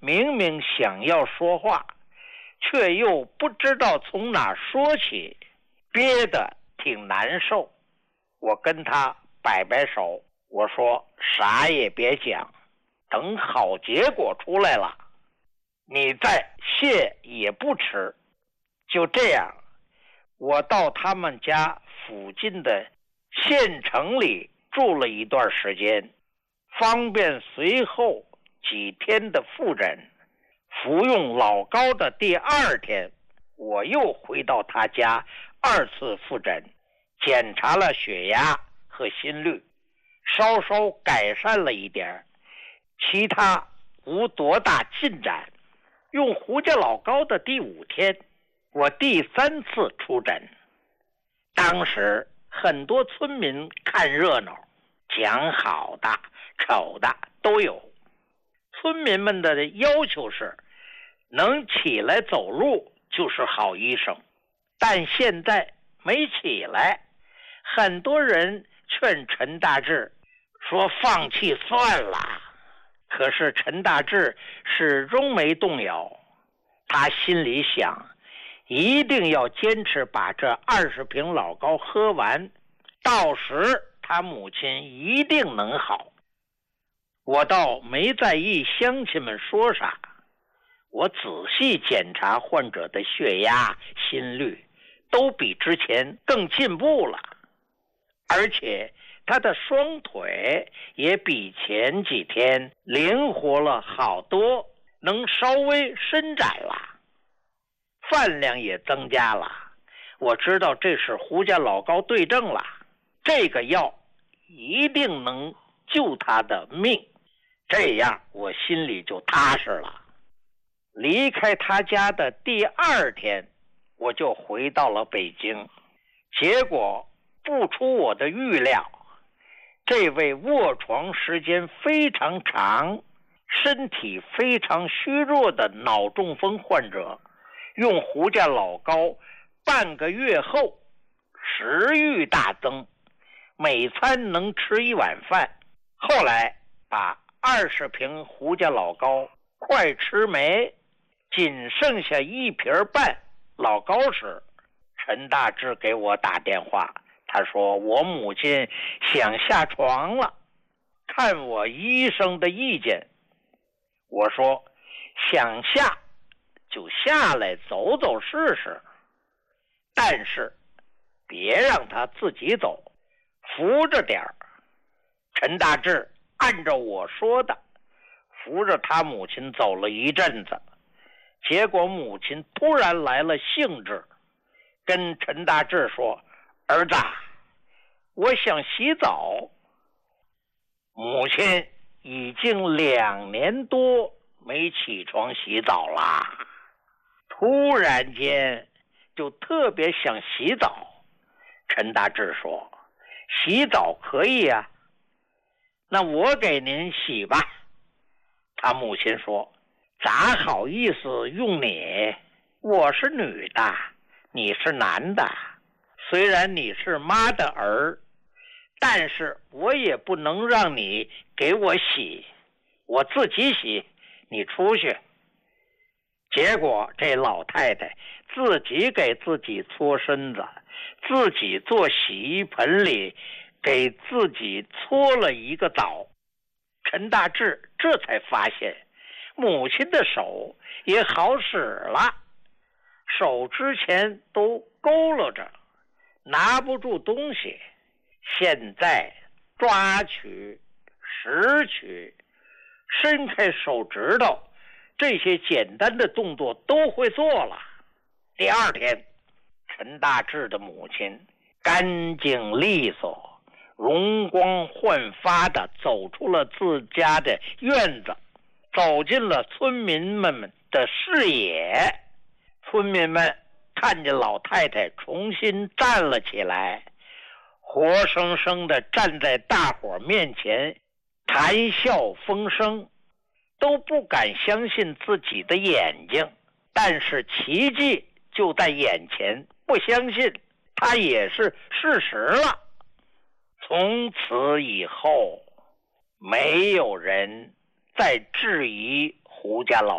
明明想要说话，却又不知道从哪说起，憋得挺难受。我跟他摆摆手，我说啥也别讲，等好结果出来了，你再谢也不迟。就这样，我到他们家附近的县城里住了一段时间，方便随后几天的复诊。服用老膏的第二天，我又回到他家二次复诊，检查了血压和心率，稍稍改善了一点，其他无多大进展。用胡家老膏的第5天，我第3次出诊。当时很多村民看热闹，讲好的丑的都有。村民们的要求是能起来走路就是好医生，但现在没起来，很多人劝陈大志说放弃算了。可是陈大志始终没动摇，他心里想，一定要坚持把这20瓶老膏喝完，到时他母亲一定能好。我倒没在意乡亲们说啥，我仔细检查患者的血压、心率，都比之前更进步了，而且他的双腿也比前几天灵活了好多，能稍微伸展了，饭量也增加了。我知道这是胡家老膏对症了，这个药一定能救他的命，这样我心里就踏实了。离开他家的第2天，我就回到了北京。结果不出我的预料，这位卧床时间非常长、身体非常虚弱的脑中风患者，用胡家老膏半个月后，食欲大增，每餐能吃1碗饭。后来把20瓶胡家老膏快吃没，仅剩下1瓶半老膏时，陈大志给我打电话，他说我母亲想下床了，看我医生的意见。我说想下就下来走走试试，但是别让他自己走，扶着点儿。陈大志按照我说的扶着他母亲走了一阵子，结果母亲突然来了兴致，跟陈大志说，儿子，我想洗澡。母亲已经2年多没起床洗澡啦，突然间就特别想洗澡。陈大志说，洗澡可以啊，那我给您洗吧。他母亲说，咋好意思用你，我是女的，你是男的，虽然你是妈的儿，但是我也不能让你给我洗，我自己洗，你出去。结果这老太太自己给自己搓身子，自己坐洗衣盆里给自己搓了一个澡。陈大志这才发现母亲的手也好使了，手之前都佝偻着，拿不住东西，现在抓取、拾取、伸开手指头，这些简单的动作都会做了。第2天，陈大志的母亲干净利索、容光焕发地走出了自家的院子，走进了村民们的视野。村民们看见老太太重新站了起来，活生生地站在大伙面前，谈笑风生，都不敢相信自己的眼睛。但是奇迹就在眼前，不相信它也是事实了。从此以后，没有人再质疑胡家老